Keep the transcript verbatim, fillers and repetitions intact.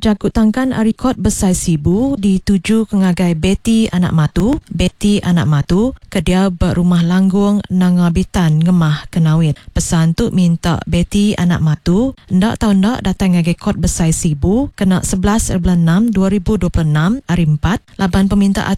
Jakut tangkan rekod besar sibu dituju ke ngagai Betty anak matu, Betty anak matu, ke dia berumah langgung nangabitan ngemah kenawit. Pesan tu minta Betty anak matu, ndak tahu ndak datang ngagai kod besar sibu, kena sebelas bulan enam dua ribu dua puluh enam hari empat, laban peminta